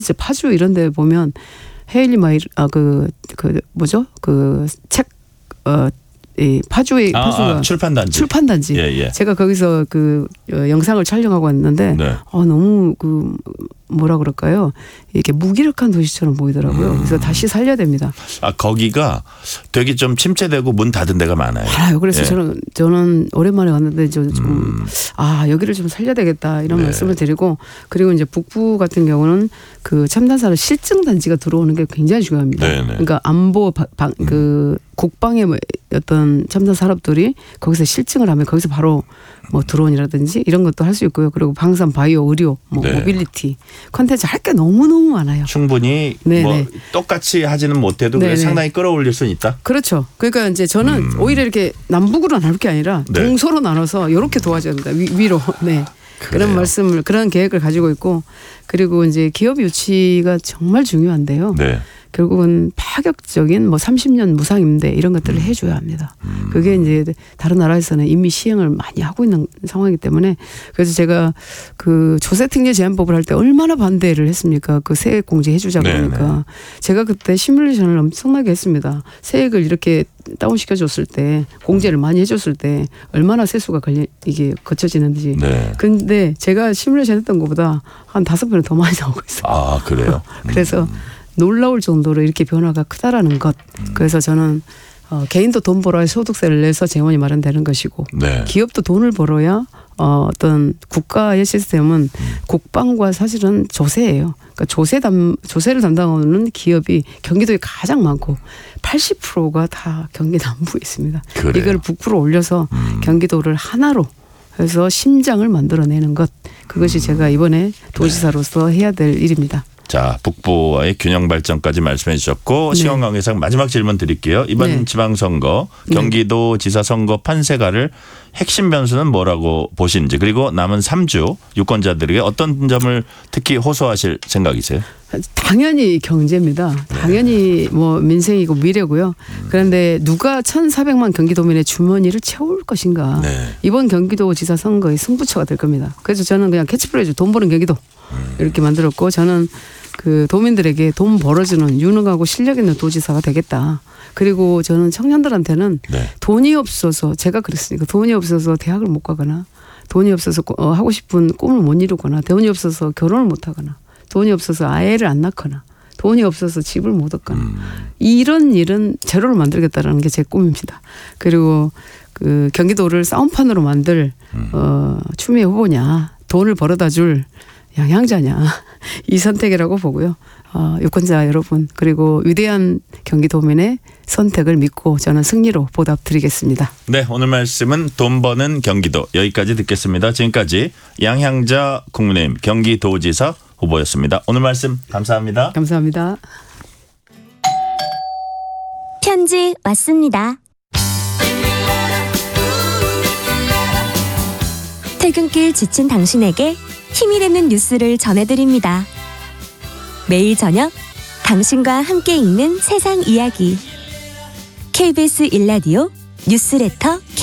이제 파주 이런 데 보면 헤일리 마일 뭐죠? 이 파주가 출판단지. 예. 제가 거기서 영상을 촬영하고 왔는데 네. 너무 뭐라 그럴까요? 이렇게 무기력한 도시처럼 보이더라고요. 그래서 다시 살려야 됩니다. 거기가 되게 좀 침체되고 문 닫은 데가 많아요. 알아요. 그래서 예. 저는 오랜만에 왔는데 여기를 좀 살려야 되겠다 이런 네. 말씀을 드리고, 그리고 이제 북부 같은 경우는 그 첨단산업 실증 단지가 들어오는 게 굉장히 중요합니다. 네. 그러니까 안보 국방의 어떤 첨단 산업들이 거기서 실증을 하면 거기서 바로 뭐 드론이라든지 이런 것도 할 수 있고요. 그리고 방산, 바이오, 의료, 네. 모빌리티, 콘텐츠 할 게 너무너무 많아요. 충분히 네네. 똑같이 하지는 못해도 네네. 상당히 끌어올릴 수는 있다. 그렇죠. 그러니까 이제 저는 오히려 이렇게 남북으로 나눌 게 아니라 네. 동서로 나눠서 이렇게 도와줘야 된다. 위로. 네. 그런 말씀을, 그런 계획을 가지고 있고, 그리고 이제 기업 유치가 정말 중요한데요. 네. 결국은 파격적인 30년 무상임대 이런 것들을 해줘야 합니다. 그게 이제 다른 나라에서는 이미 시행을 많이 하고 있는 상황이기 때문에, 그래서 제가 조세특례 제한법을 할 때 얼마나 반대를 했습니까? 세액 공제 해주자고 그러니까. 제가 그때 시뮬레이션을 엄청나게 했습니다. 세액을 이렇게 다운시켜줬을 때, 공제를 많이 해줬을 때 얼마나 세수가 이게 거쳐지는지. 네. 근데 제가 시뮬레이션 했던 것보다 한 5배는 더 많이 나오고 있어요. 그래요? 그래서 놀라울 정도로 이렇게 변화가 크다라는 것. 그래서 저는 개인도 돈 벌어야 소득세를 내서 재원이 마련되는 것이고, 네. 기업도 돈을 벌어야 어떤 국가의 시스템은 국방과 사실은 조세예요. 그러니까 조세를 담당하는 기업이 경기도에 가장 많고 80%가 다 경기 남부에 있습니다. 그래요. 이걸 북부로 올려서 경기도를 하나로 해서 심장을 만들어내는 것. 그것이 제가 이번에 도지사로서 해야 될 일입니다. 자, 북부와의 균형 발전까지 말씀해 주셨고, 시원강 회장 마지막 질문 드릴게요. 이번 지방선거, 경기도지사 선거 판세가를 핵심 변수는 뭐라고 보시는지, 그리고 남은 3주 유권자들에게 어떤 점을 특히 호소하실 생각이세요? 당연히 경제입니다. 당연히 민생이고 미래고요. 그런데 누가 1,400만 경기도민의 주머니를 채울 것인가. 네. 이번 경기도지사 선거의 승부처가 될 겁니다. 그래서 저는 그냥 캐치프레이즈 돈 버는 경기도 이렇게 만들었고, 저는 도민들에게 돈 벌어주는 유능하고 실력 있는 도지사가 되겠다. 그리고 저는 청년들한테는 돈이 없어서, 제가 그랬으니까 돈이 없어서 대학을 못 가거나, 돈이 없어서 하고 싶은 꿈을 못 이루거나, 돈이 없어서 결혼을 못 하거나, 돈이 없어서 아이를 안 낳거나, 돈이 없어서 집을 못 얻거나, 이런 일은 제로를 만들겠다라는 게 제 꿈입니다. 그리고 경기도를 싸움판으로 만들 추미애 후보냐, 돈을 벌어다 줄 영양자냐, 이 선택이라고 보고요. 유권자 여러분, 그리고 위대한 경기도민의 선택을 믿고 저는 승리로 보답드리겠습니다. 네, 오늘 말씀은 돈 버는 경기도, 여기까지 듣겠습니다. 지금까지 양향자 국민의힘 경기도지사 후보였습니다. 오늘 말씀 감사합니다. 감사합니다. 편지 왔습니다. 퇴근길 지친 당신에게 힘이 되는 뉴스를 전해드립니다. 매일 저녁 당신과 함께 읽는 세상 이야기, KBS 1라디오 뉴스레터